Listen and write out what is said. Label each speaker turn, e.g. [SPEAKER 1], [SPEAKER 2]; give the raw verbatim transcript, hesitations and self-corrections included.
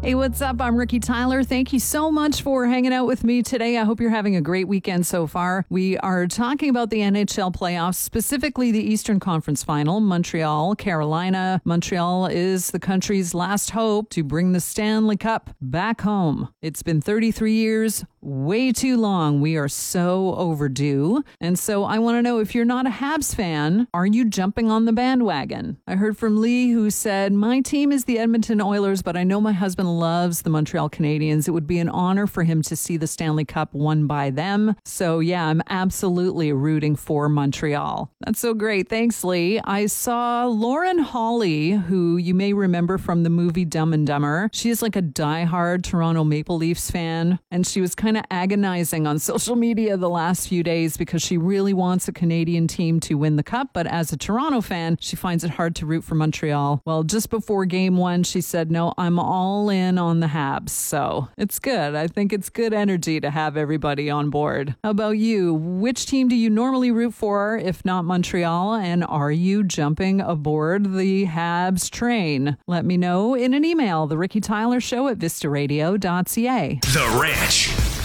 [SPEAKER 1] Hey, what's up? I'm Ricky Tyler. Thank you so much for hanging out with me today. I hope you're having a great weekend so far. We are talking about the N H L playoffs, specifically the Eastern Conference Final, Montreal, Carolina. Montreal is the country's last hope to bring the Stanley Cup back home. It's been thirty-three years, way too long. We are so overdue. And so I want to know, if you're not a Habs fan, are you jumping on the bandwagon? I heard from Lee, who said, my team is the Edmonton Oilers, but I know my husband loves the Montreal Canadiens. It would be an honor for him to see the Stanley Cup won by them. So yeah, I'm absolutely rooting for Montreal. That's so great. Thanks, Lee. I saw Lauren Hawley, who you may remember from the movie Dumb and Dumber. She is like a diehard Toronto Maple Leafs fan, and she was kind of agonizing on social media the last few days because she really wants a Canadian team to win the cup, but as a Toronto fan, she finds it hard to root for Montreal. Well, just before game one, she said, no, I'm all in on the Habs. So it's good. I think it's good energy to have everybody on board. How about you? Which team do you normally root for, if not Montreal? And are you jumping aboard the Habs train? Let me know in an email, the Ricky Tyler Show at vista radio dot c a.
[SPEAKER 2] The Ranch.